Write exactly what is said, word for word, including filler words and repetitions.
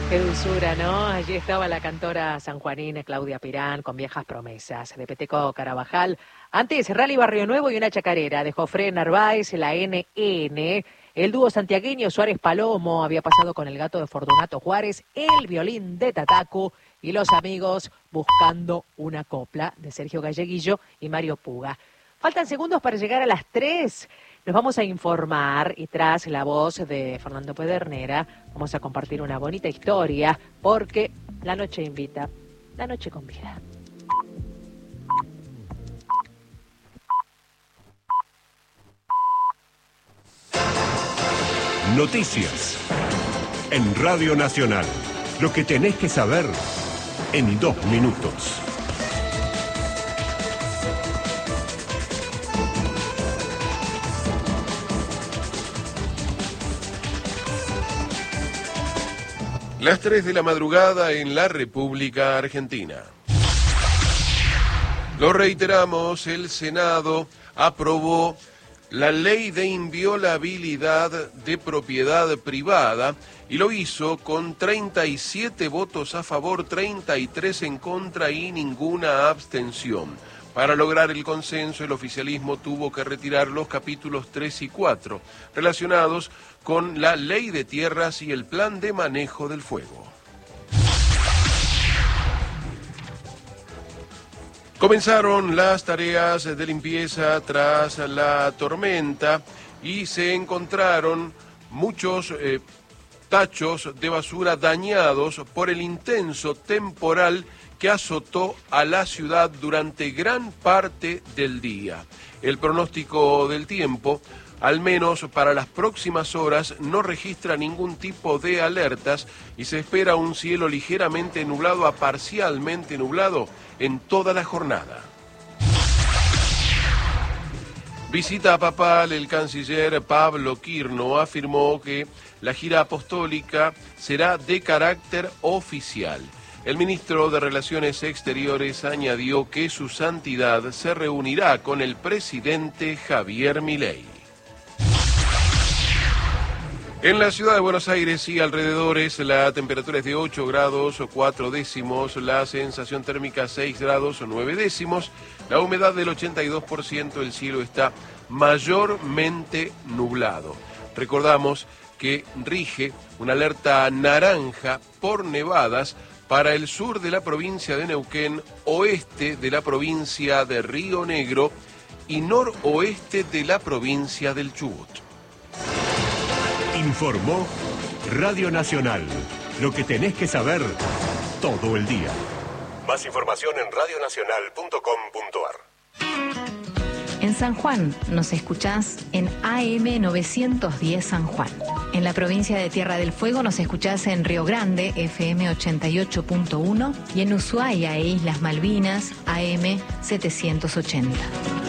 Qué dulzura, ¿no? Allí estaba la cantora sanjuanina Claudia Pirán con Viejas Promesas, de Peteco Carabajal. Antes, Rally Barrio Nuevo y una chacarera de Jofré Narváez, la N N. El dúo santiagueño Suárez Palomo había pasado con el gato de Fortunato Juárez, el violín de Tatacu y Los Amigos buscando una copla de Sergio Galleguillo y Mario Puga. Faltan segundos para llegar a las tres. Nos vamos a informar y tras la voz de Fernando Pedernera vamos a compartir una bonita historia porque la noche invita, la noche convida. Noticias en Radio Nacional. Lo que tenés que saber en dos minutos. Las tres de la madrugada en la República Argentina. Lo reiteramos, el Senado aprobó la ley de inviolabilidad de propiedad privada y lo hizo con treinta y siete votos a favor, treinta y tres en contra y ninguna abstención. Para lograr el consenso, el oficialismo tuvo que retirar los capítulos tres y cuatro, relacionados con la ley de tierras y el plan de manejo del fuego. Comenzaron las tareas de limpieza tras la tormenta y se encontraron muchos eh, tachos de basura dañados por el intenso temporal que azotó a la ciudad durante gran parte del día. El pronóstico del tiempo, al menos para las próximas horas, no registra ningún tipo de alertas y se espera un cielo ligeramente nublado a parcialmente nublado en toda la jornada. Visita papal, el canciller Pablo Quirno afirmó que la gira apostólica será de carácter oficial. El ministro de Relaciones Exteriores añadió que su santidad se reunirá con el presidente Javier Milei. En la ciudad de Buenos Aires y alrededores la temperatura es de ocho grados cuatro décimos, la sensación térmica seis grados nueve décimos, la humedad del ochenta y dos por ciento, el cielo está mayormente nublado. Recordamos que rige una alerta naranja por nevadas para el sur de la provincia de Neuquén, oeste de la provincia de Río Negro y noroeste de la provincia del Chubut. Informó Radio Nacional. Lo que tenés que saber todo el día. Más información en radio nacional punto com punto a r. En San Juan nos escuchás en A M novecientos diez San Juan. En la provincia de Tierra del Fuego nos escuchás en Río Grande, F M ochenta y ocho punto uno, y en Ushuaia e Islas Malvinas, A M setecientos ochenta.